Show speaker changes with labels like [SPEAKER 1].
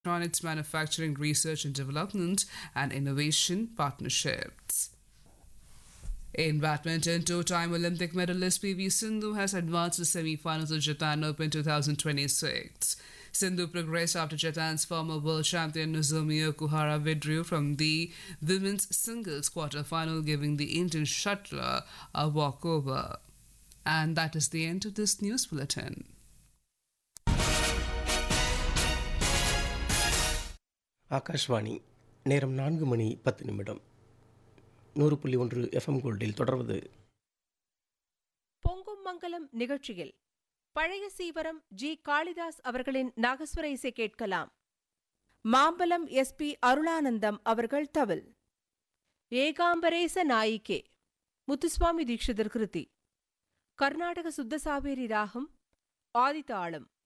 [SPEAKER 1] electronics manufacturing research and development and innovation partnerships. In badminton, two-time Olympic medalist PV Sindhu has advanced to semi-finals of Japan Open 2026. Sindhu progressed after Japan's former world champion Nozomi Okuhara withdrew from the women's singles quarter-final, giving the Indian shuttler a walkover. And that is the end of this news bulletin.
[SPEAKER 2] Akashvani நேரம் 4:10 100.1 FM கோல்டில் தொடர்வது
[SPEAKER 3] பொங்கும் மங்கலம் நிகழ்ச்சியில் பழைய Seevaram G Kalidas அவர்களின் நாகஸ்வர இசை கேட்கலாம். Mambalam SP Arulanandam அவர்கள் தவில். ஏகாம்பரேச நாயிகே முத்துசுவாமி தீட்சிதர் கிருதி. கர்நாடக சுத்த சாவேரி ராகம் ஆதிதாளம்.